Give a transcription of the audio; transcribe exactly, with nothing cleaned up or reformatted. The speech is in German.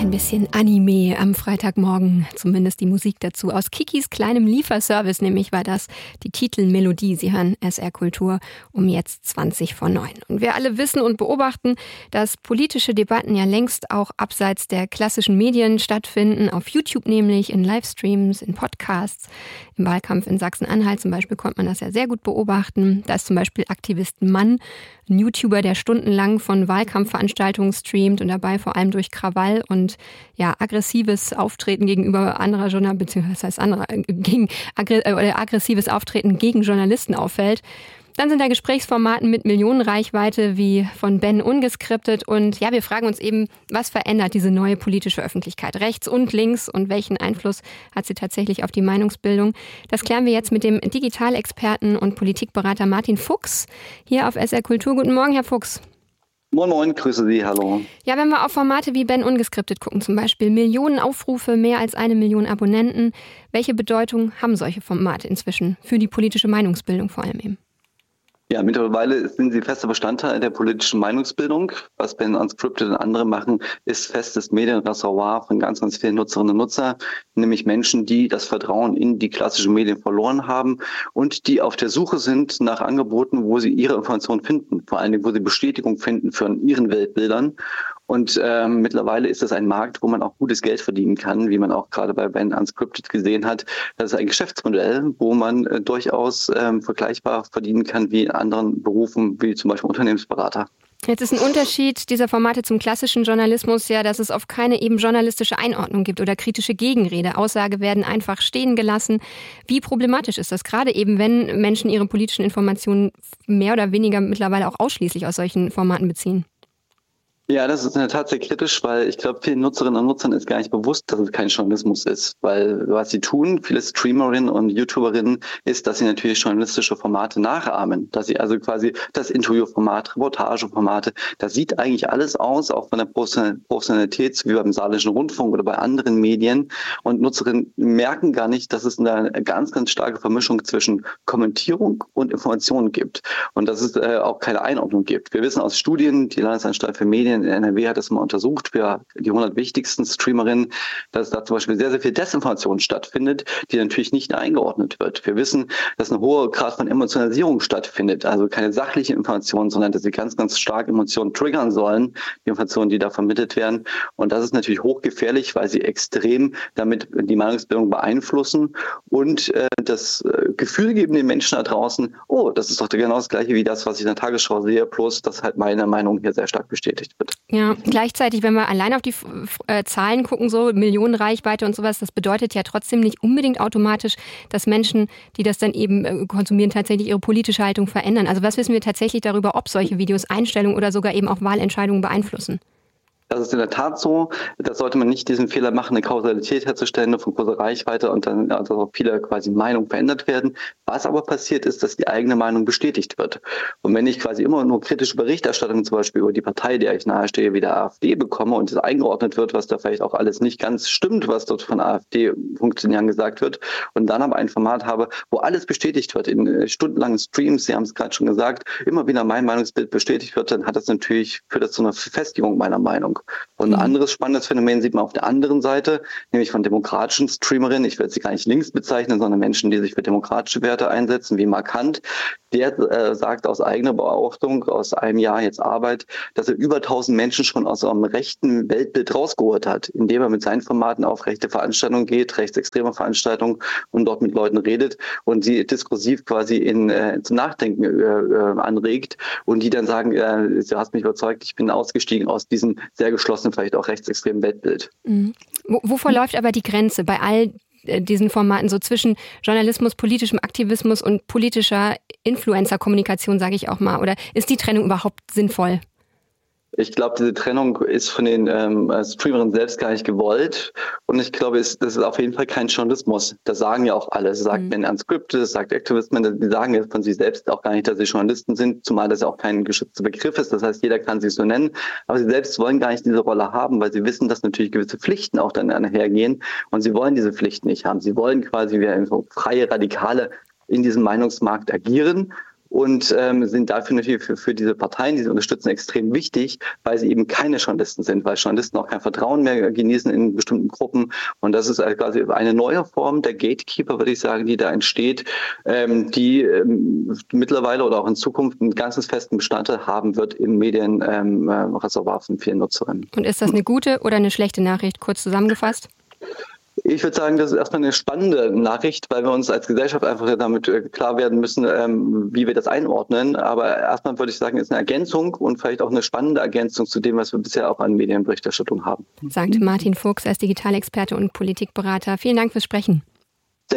Ein bisschen Anime am Freitagmorgen, zumindest die Musik dazu. Aus Kikis kleinem Lieferservice nämlich war das die Titelmelodie. Sie hören S R Kultur um jetzt zwanzig vor neun. Und wir alle wissen und beobachten, dass politische Debatten ja längst auch abseits der klassischen Medien stattfinden. Auf YouTube nämlich, in Livestreams, in Podcasts. Im Wahlkampf in Sachsen-Anhalt zum Beispiel konnte man das ja sehr gut beobachten. Da ist zum Beispiel Aktivist Mann, ein YouTuber, der stundenlang von Wahlkampfveranstaltungen streamt und dabei vor allem durch Krawall und ja aggressives Auftreten gegenüber anderer Journalisten, beziehungsweise das heißt anderer, gegen oder aggressives Auftreten gegen Journalisten auffällt. Dann sind da Gesprächsformaten mit Millionenreichweite wie von Ben Ungeskriptet. Und ja, wir fragen uns eben, was verändert diese neue politische Öffentlichkeit rechts und links und welchen Einfluss hat sie tatsächlich auf die Meinungsbildung? Das klären wir jetzt mit dem Digitalexperten und Politikberater Martin Fuchs hier auf S R Kultur. Guten Morgen, Herr Fuchs. Moin Moin, grüße Sie, hallo. Ja, wenn wir auf Formate wie Ben Ungeskriptet gucken, zum Beispiel Millionen Aufrufe, mehr als eine Million Abonnenten. Welche Bedeutung haben solche Formate inzwischen für die politische Meinungsbildung vor allem eben? Ja, mittlerweile sind sie fester Bestandteil der politischen Meinungsbildung. Was Ben Unscripted und andere machen, ist festes Medienreservoir von ganz, ganz vielen Nutzerinnen und Nutzern, nämlich Menschen, die das Vertrauen in die klassischen Medien verloren haben und die auf der Suche sind nach Angeboten, wo sie ihre Informationen finden, vor allen Dingen, wo sie Bestätigung finden für ihren Weltbildern. Und äh, mittlerweile ist das ein Markt, wo man auch gutes Geld verdienen kann, wie man auch gerade bei Ben Unscripted gesehen hat. Das ist ein Geschäftsmodell, wo man äh, durchaus äh, vergleichbar verdienen kann wie in anderen Berufen, wie zum Beispiel Unternehmensberater. Jetzt ist ein Unterschied dieser Formate zum klassischen Journalismus ja, dass es oft keine eben journalistische Einordnung gibt oder kritische Gegenrede. Aussagen werden einfach stehen gelassen. Wie problematisch ist das, gerade eben, wenn Menschen ihre politischen Informationen mehr oder weniger mittlerweile auch ausschließlich aus solchen Formaten beziehen? Ja, das ist in der Tat sehr kritisch, weil ich glaube, vielen Nutzerinnen und Nutzern ist gar nicht bewusst, dass es kein Journalismus ist. Weil was sie tun, viele Streamerinnen und YouTuberinnen, ist, dass sie natürlich journalistische Formate nachahmen. Dass sie also quasi das Interviewformat, Reportageformate, das sieht eigentlich alles aus, auch von der Professionalität, wie beim Saarländischen Rundfunk oder bei anderen Medien. Und Nutzerinnen merken gar nicht, dass es eine ganz, ganz starke Vermischung zwischen Kommentierung und Informationen gibt. Und dass es äh, auch keine Einordnung gibt. Wir wissen aus Studien, die Landesanstalt für Medien in N R W hat das mal untersucht für die hundert wichtigsten Streamerinnen, dass da zum Beispiel sehr, sehr viel Desinformation stattfindet, die natürlich nicht eingeordnet wird. Wir wissen, dass ein hoher Grad von Emotionalisierung stattfindet, also keine sachliche Information, sondern dass sie ganz, ganz stark Emotionen triggern sollen, die Informationen, die da vermittelt werden. Und das ist natürlich hochgefährlich, weil sie extrem damit die Meinungsbildung beeinflussen und äh, das äh, Gefühl geben den Menschen da draußen, oh, das ist doch genau das Gleiche wie das, was ich in der Tagesschau sehe, bloß dass halt meine Meinung hier sehr stark bestätigt wird. Ja, gleichzeitig, wenn wir allein auf die äh, Zahlen gucken, so Millionenreichweite und sowas, das bedeutet ja trotzdem nicht unbedingt automatisch, dass Menschen, die das dann eben äh, konsumieren, tatsächlich ihre politische Haltung verändern. Also was wissen wir tatsächlich darüber, ob solche Videos Einstellungen oder sogar eben auch Wahlentscheidungen beeinflussen? Das ist in der Tat so. Da sollte man nicht diesen Fehler machen, eine Kausalität herzustellen, nur von großer Reichweite und dann, dass auch viele quasi Meinungen verändert werden. Was aber passiert ist, dass die eigene Meinung bestätigt wird. Und wenn ich quasi immer nur kritische Berichterstattung zum Beispiel über die Partei, der ich nahestehe, wie der AfD bekomme und es eingeordnet wird, was da vielleicht auch alles nicht ganz stimmt, was dort von AfD-Funktionären gesagt wird, und dann aber ein Format habe, wo alles bestätigt wird in stundenlangen Streams, Sie haben es gerade schon gesagt, immer wieder mein Meinungsbild bestätigt wird, dann hat das natürlich, führt das zu einer Verfestigung meiner Meinung. Und ein anderes spannendes Phänomen sieht man auf der anderen Seite, nämlich von demokratischen Streamerinnen. Ich will sie gar nicht links bezeichnen, sondern Menschen, die sich für demokratische Werte einsetzen, wie Markant. Der äh, sagt aus eigener Beobachtung, aus einem Jahr jetzt Arbeit, dass er über tausend Menschen schon aus einem rechten Weltbild rausgeholt hat, indem er mit seinen Formaten auf rechte Veranstaltungen geht, rechtsextreme Veranstaltungen und dort mit Leuten redet und sie diskursiv quasi in, äh, zum Nachdenken äh, anregt und die dann sagen, äh, du hast mich überzeugt, ich bin ausgestiegen aus diesem sehr geschlossenen, vielleicht auch rechtsextremen Weltbild. Mhm. Wo, wo verläuft aber die Grenze bei all diesen Formaten so zwischen Journalismus, politischem Aktivismus und politischer Influencer-Kommunikation, sage ich auch mal? Oder ist die Trennung überhaupt sinnvoll? Ich glaube, diese Trennung ist von den ähm, Streamerinnen selbst gar nicht gewollt. Und ich glaube, es, das ist auf jeden Fall kein Journalismus. Das sagen ja auch alle. Das sagt Ben Unscripted, das sagt Activism, die sagen ja von sich selbst auch gar nicht, dass sie Journalisten sind, zumal das ja auch kein geschützter Begriff ist. Das heißt, jeder kann sich so nennen. Aber sie selbst wollen gar nicht diese Rolle haben, weil sie wissen, dass natürlich gewisse Pflichten auch dann einhergehen. Und sie wollen diese Pflichten nicht haben. Sie wollen quasi wie so freie Radikale in diesem Meinungsmarkt agieren. und ähm, sind dafür natürlich für, für diese Parteien, die sie unterstützen, extrem wichtig, weil sie eben keine Journalisten sind, weil Journalisten auch kein Vertrauen mehr genießen in bestimmten Gruppen. Und das ist also quasi eine neue Form der Gatekeeper, würde ich sagen, die da entsteht, ähm, die ähm, mittlerweile oder auch in Zukunft einen ganzes festen Bestandteil haben wird im Medienreservoir ähm, von vielen Nutzerinnen. Und ist das eine gute oder eine schlechte Nachricht, kurz zusammengefasst? Ich würde sagen, das ist erstmal eine spannende Nachricht, weil wir uns als Gesellschaft einfach damit klar werden müssen, wie wir das einordnen. Aber erstmal würde ich sagen, ist eine Ergänzung und vielleicht auch eine spannende Ergänzung zu dem, was wir bisher auch an Medienberichterstattung haben. Sagte Martin Fuchs, er ist Digitalexperte und Politikberater. Vielen Dank fürs Sprechen.